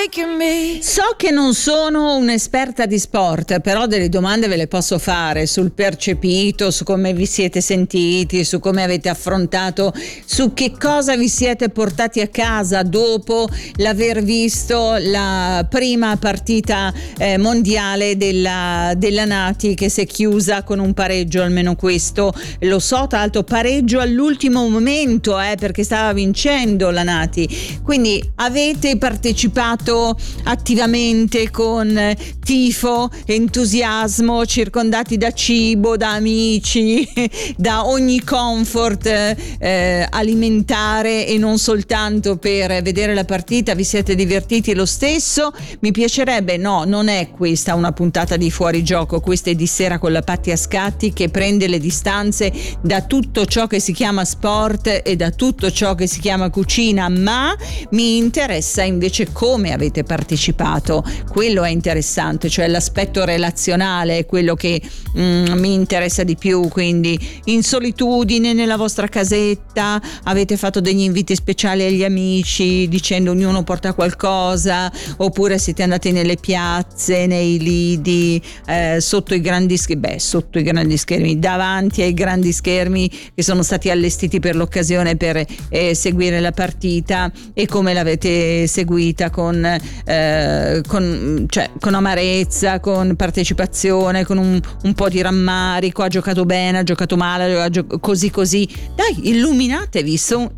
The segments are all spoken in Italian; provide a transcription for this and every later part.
So che non sono un'esperta di sport, però delle domande ve le posso fare sul percepito, su come vi siete sentiti, su come avete affrontato, su che cosa vi siete portati a casa dopo l'aver visto la prima partita mondiale della Nati, che si è chiusa con un pareggio, almeno questo lo so. Tra l'altro pareggio all'ultimo momento, perché stava vincendo la Nati. Quindi avete partecipato attivamente con tifo, entusiasmo, circondati da cibo, da amici, da ogni comfort alimentare, e non soltanto per vedere la partita. Vi siete divertiti lo stesso? Mi piacerebbe, no, non è questa una puntata di Fuori Gioco, questa è Di Sera con la Patti a Scatti, che prende le distanze da tutto ciò che si chiama sport e da tutto ciò che si chiama cucina, ma mi interessa invece come avete partecipato. Quello è interessante, cioè l'aspetto relazionale è quello che mi interessa di più. Quindi in solitudine, nella vostra casetta, avete fatto degli inviti speciali agli amici dicendo ognuno porta qualcosa, oppure siete andati nelle piazze, nei lidi, sotto i grandi schermi, davanti ai grandi schermi che sono stati allestiti per l'occasione per seguire la partita, e come l'avete seguita con amarezza, con partecipazione, con un po' di rammarico. Ha giocato bene, ha giocato male, così. Dai, illuminatemi,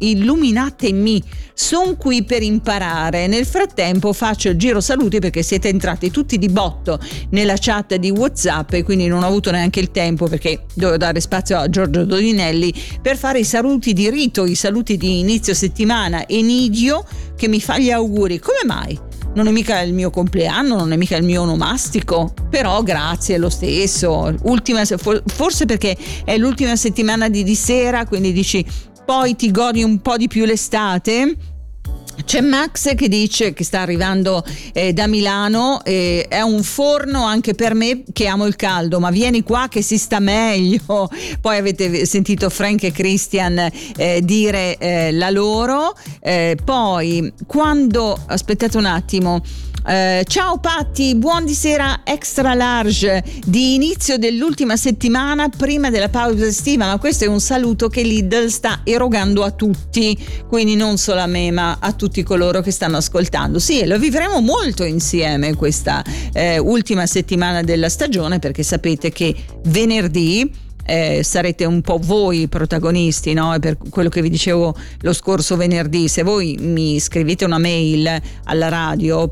sono qui per imparare. Nel frattempo faccio il giro saluti, perché siete entrati tutti di botto nella chat di WhatsApp, e quindi non ho avuto neanche il tempo, perché dovevo dare spazio a Giorgio Dodinelli per fare i saluti di rito, i saluti di inizio settimana. Enidio che mi fa gli auguri. Come mai? Non è mica il mio compleanno, non è mica il mio onomastico, però grazie lo stesso. Forse perché è l'ultima settimana di Sera, quindi dici poi ti godi un po' di più l'estate. C'è Max che dice che sta arrivando da Milano, è un forno anche per me che amo il caldo, ma vieni qua che si sta meglio. Poi avete sentito Frank e Christian dire la loro. Poi quando, aspettate un attimo, ciao Patti, buon di sera extra large di inizio dell'ultima settimana prima della pausa estiva. Ma questo è un saluto che Lidl sta erogando a tutti, quindi non solo a me ma a tutti coloro che stanno ascoltando. Sì, e lo vivremo molto insieme questa ultima settimana della stagione, perché sapete che venerdì sarete un po' voi protagonisti, no? Per quello che vi dicevo lo scorso venerdì, se voi mi scrivete una mail alla radio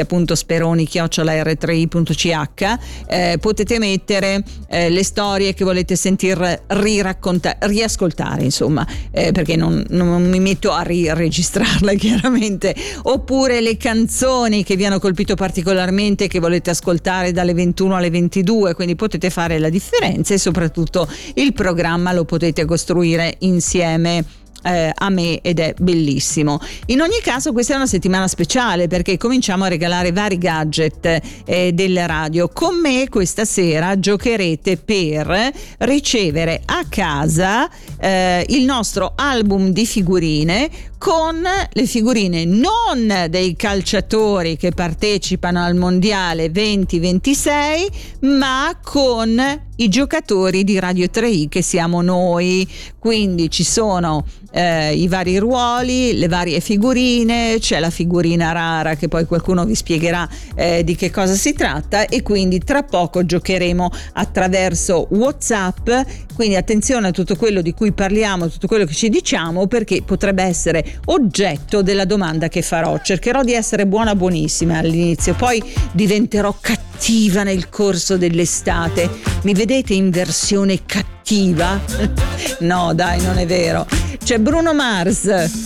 patrizia.speroni@r3i.ch, potete mettere le storie che volete sentir riascoltare, insomma, perché non mi metto a registrarle chiaramente, oppure le canzoni che vi hanno colpito particolarmente, che volete ascoltare dalle 21 alle 22, quindi potete fare la differenza, e soprattutto il programma lo potete costruire insieme a me, ed è bellissimo. In ogni caso questa è una settimana speciale, perché cominciamo a regalare vari gadget della radio. Con me questa sera giocherete per ricevere a casa il nostro album di figurine, con le figurine non dei calciatori che partecipano al mondiale 2026, ma con i giocatori di Radio 3i, che siamo noi. Quindi ci sono i vari ruoli, le varie figurine, c'è la figurina rara che poi qualcuno vi spiegherà di che cosa si tratta, e quindi tra poco giocheremo attraverso WhatsApp. Quindi attenzione a tutto quello di cui parliamo, tutto quello che ci diciamo, perché potrebbe essere oggetto della domanda che farò. Cercherò di essere buonissima all'inizio, poi diventerò cattiva nel corso dell'estate. Mi vedete in versione cattiva? No dai, non è vero. C'è Bruno Mars